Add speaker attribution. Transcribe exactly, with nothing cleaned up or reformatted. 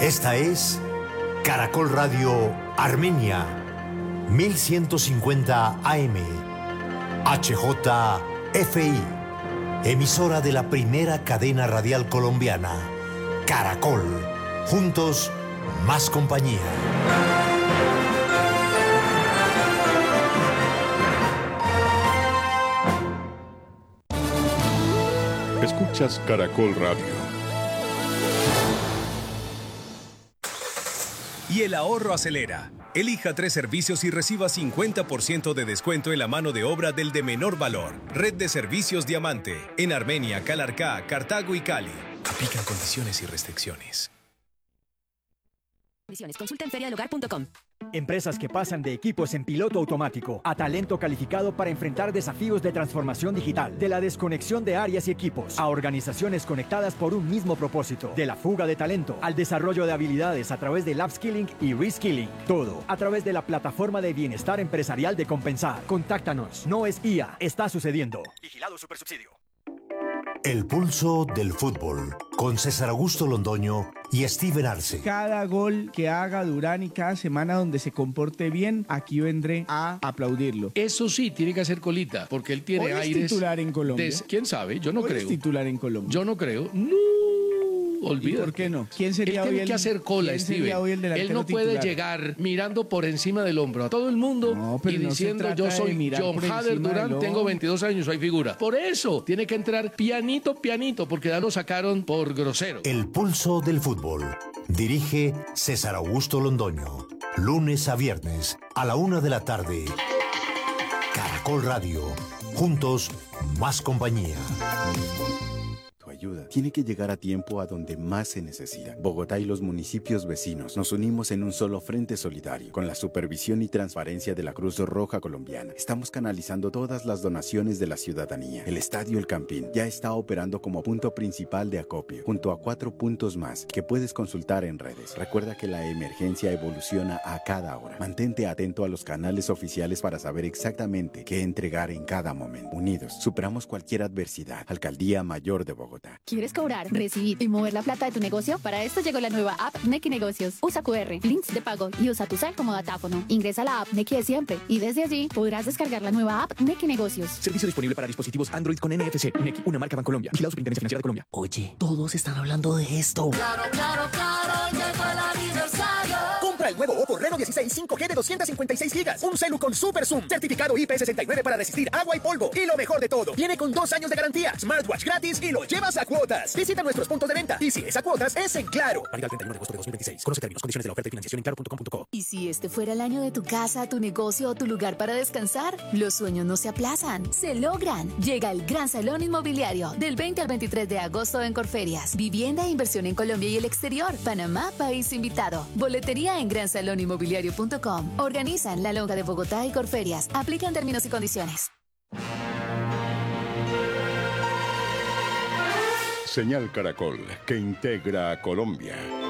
Speaker 1: Esta es Caracol Radio Armenia, mil ciento cincuenta A M, H J F I, emisora de la primera cadena radial colombiana, Caracol. Juntos, más compañía.
Speaker 2: Escuchas Caracol Radio.
Speaker 3: Y el ahorro acelera. Elija tres servicios y reciba cincuenta por ciento de descuento en la mano de obra del de menor valor. Red de Servicios Diamante. En Armenia, Calarcá, Cartago y Cali. Aplican condiciones y restricciones.
Speaker 4: Consulta en feria del hogar punto com.
Speaker 5: Empresas que pasan de equipos en piloto automático a talento calificado para enfrentar desafíos de transformación digital, de la desconexión de áreas y equipos, a organizaciones conectadas por un mismo propósito, de la fuga de talento al desarrollo de habilidades a través del upskilling y reskilling. Todo a través de la plataforma de bienestar empresarial de Compensar. Contáctanos. No es I A, está sucediendo. Vigilado Supersubsidio.
Speaker 1: El pulso del fútbol, con César Augusto Londoño y Steven Arce.
Speaker 6: Cada gol que haga Durán y cada semana donde se comporte bien, aquí vendré a aplaudirlo.
Speaker 7: Eso sí, tiene que hacer colita, porque él tiene
Speaker 6: Hoy es
Speaker 7: aires...
Speaker 6: titular en Colombia.
Speaker 7: de- ¿Quién sabe? Yo no
Speaker 6: Hoy
Speaker 7: creo.
Speaker 6: es titular en Colombia.
Speaker 7: Yo no creo. No, olvídate.
Speaker 6: ¿Y por qué no? ¿Quién sería
Speaker 7: Él
Speaker 6: hoy
Speaker 7: tiene
Speaker 6: el-
Speaker 7: que hacer cola,
Speaker 6: quién sería
Speaker 7: Steven.
Speaker 6: hoy el
Speaker 7: Él
Speaker 6: delantero
Speaker 7: no puede
Speaker 6: titular?
Speaker 7: llegar mirando por encima del hombro a todo el mundo
Speaker 6: No, pero
Speaker 7: y
Speaker 6: no se
Speaker 7: diciendo
Speaker 6: trata
Speaker 7: yo
Speaker 6: de
Speaker 7: soy
Speaker 6: mirar
Speaker 7: John
Speaker 6: por
Speaker 7: Hader
Speaker 6: encima
Speaker 7: Durán,
Speaker 6: del
Speaker 7: tengo
Speaker 6: hombro.
Speaker 7: veintidós años, soy figura. Por eso tiene que entrar pianito, pianito, porque ya lo sacaron por grosero.
Speaker 1: El pulso del fútbol. Dirige César Augusto Londoño. Lunes a viernes a la una de la tarde. Caracol Radio. Juntos, más compañía.
Speaker 8: Tu ayuda tiene que llegar a tiempo a donde más se necesita. Bogotá y los municipios vecinos nos unimos en un solo frente solidario. Con la supervisión y transparencia de la Cruz Roja Colombiana, estamos canalizando todas las donaciones de la ciudadanía. El Estadio El Campín ya está operando como punto principal de acopio, junto a cuatro puntos más que puedes consultar en redes. Recuerda que la emergencia evoluciona a cada hora. Mantente atento a los canales oficiales para saber exactamente qué entregar en cada momento. Unidos, superamos cualquier adversidad. Alcaldía Mayor de Bogotá.
Speaker 4: ¿Quieres cobrar, recibir y mover la plata de tu negocio? Para esto llegó la nueva app Nequi Negocios. Usa Q R, links de pago y usa tu cel como datáfono. Ingresa a la app Nequi de siempre y desde allí podrás descargar la nueva app Nequi Negocios.
Speaker 9: Servicio disponible para dispositivos Android con N F C. Nequi, una marca Bancolombia. Vigilado Superintendencia Financiera de Colombia.
Speaker 10: Oye, todos están hablando de esto.
Speaker 11: Claro, claro, claro, llegó el aniversario.
Speaker 12: Compra el nuevo Oppo Reno dieciséis cinco G de doscientos cincuenta y seis gigas. Un celu con Super Zoom, certificado I P sesenta y nueve para resistir agua y polvo. Y lo mejor de todo, viene con dos años de garantía, smartwatch gratis y lo llevas a cuotas. Visita nuestros puntos de venta. Y si es a cuotas, es en Claro.
Speaker 9: Válido al treinta y uno de agosto de dos mil veintiséis. Conoce términos, condiciones de la oferta y financiación en claro punto com punto co.
Speaker 13: ¿Y si este fuera el año de tu casa, tu negocio o tu lugar para descansar? Los sueños no se aplazan, se logran. Llega el Gran Salón Inmobiliario del veinte al veintitrés de agosto en Corferias. Vivienda e inversión en Colombia y el exterior. Panamá, país invitado. Boletería en gran salón inmobiliario punto com. Organizan La Lonja de Bogotá y Corferias. Aplican términos y condiciones.
Speaker 2: Señal Caracol, que integra a Colombia.